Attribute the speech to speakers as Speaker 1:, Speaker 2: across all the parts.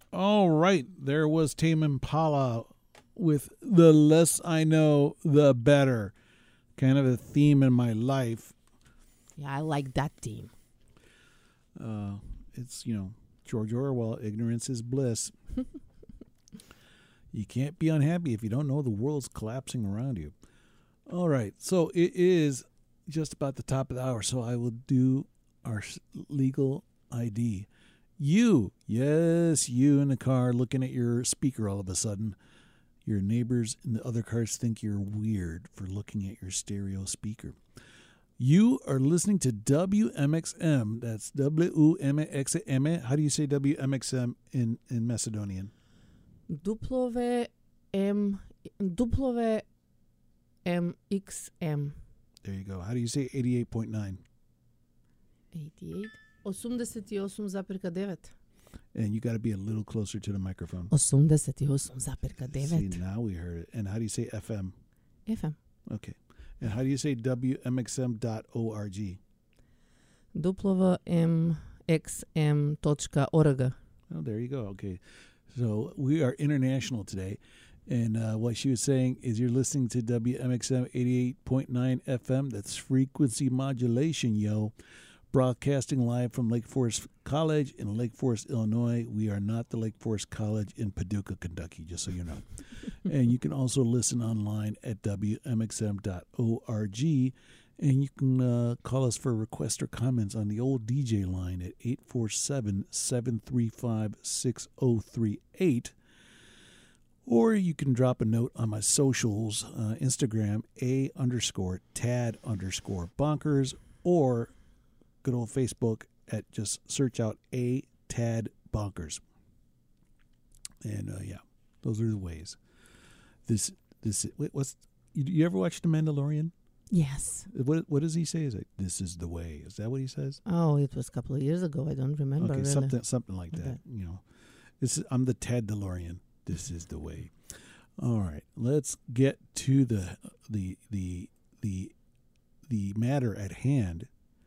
Speaker 1: All right, there was Tame Impala with "The Less I Know, the Better." Kind of a theme in my life.
Speaker 2: Yeah, I like that theme.
Speaker 1: It's George Orwell. Ignorance is bliss. You can't be unhappy if you don't know the world's collapsing around you. All right, so it is just about the top of the hour, so I will do our legal ID. You, yes, you in the car looking at your speaker all of a sudden. Your neighbors in the other cars think you're weird for looking at your stereo speaker. You are listening to WMXM. That's WMXM. How do you say WMXM in Macedonian?
Speaker 2: WMXM.
Speaker 1: There you go. How do you say 88.9?
Speaker 2: 88. 88,9.
Speaker 1: And you got to be a little closer to the microphone.
Speaker 2: 88,9.
Speaker 1: See, now we heard it. And how do you say FM?
Speaker 2: FM.
Speaker 1: Okay. And how do you say WMXM.org?
Speaker 2: WMXM.org.
Speaker 1: Oh, there you go. Okay. So we are international today. And what she was saying is you're listening to WMXM 88.9 FM. That's frequency modulation, yo. Broadcasting live from Lake Forest College in Lake Forest, Illinois. We are not the Lake Forest College in Paducah, Kentucky, just so you know. And you can also listen online at WMXM.org. And you can call us for requests or comments on the old DJ line at 847-735-6038. Or you can drop a note on my socials, Instagram, _tad_bonkers, or good old Facebook at just search out @tad bonkers. And yeah, those are the ways. What's you ever watch The Mandalorian?
Speaker 2: Yes.
Speaker 1: What does he say? Is it "This is the way"? Is that what he says?
Speaker 2: Oh, it was a couple of years ago. I don't remember.
Speaker 1: Okay,
Speaker 2: really.
Speaker 1: something like that.
Speaker 2: Okay.
Speaker 1: I'm the Tad DeLorean. This is the way. All right, let's get to the matter at hand.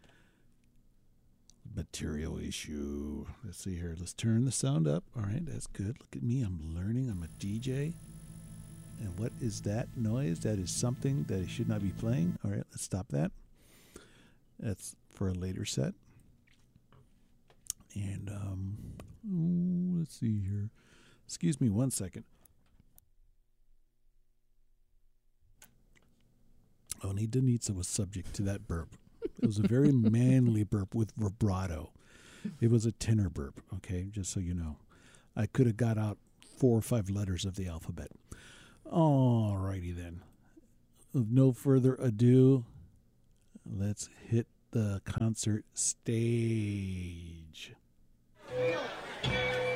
Speaker 1: Material issue. Let's see here. Let's turn the sound up. All right, that's good. Look at me. I'm learning. I'm a DJ. And what is that noise? That is something that I should not be playing. All right, let's stop that. That's for a later set. And let's see here. Excuse me 1 second. Onita was subject to that burp. It was a very manly burp with vibrato. It was a tenor burp, okay, just so you know. I could have got out 4 or 5 letters of the alphabet. All righty then. With no further ado, let's hit the concert stage.